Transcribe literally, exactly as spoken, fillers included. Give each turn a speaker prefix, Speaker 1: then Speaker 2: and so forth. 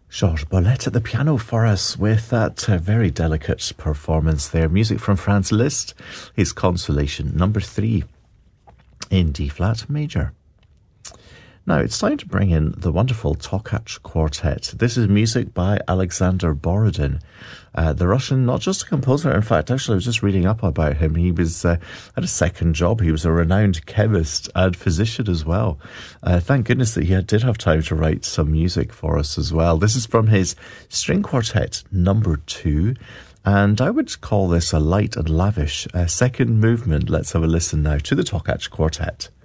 Speaker 1: Georges Bollet at the piano for us with that uh, very delicate performance there. Music from Franz Liszt, his Consolation number three in D-flat major. Now it's time to bring in the wonderful Tokach Quartet. This is music by Alexander Borodin, uh, the Russian, not just a composer. In fact, actually, I was just reading up about him. He was uh, had a second job. He was a renowned chemist and physician as well. Uh, thank goodness that he had, did have time to write some music for us as well. This is from his String Quartet number two. And I would call this a light and lavish uh, second movement. Let's have a listen now to the Tokach Quartet.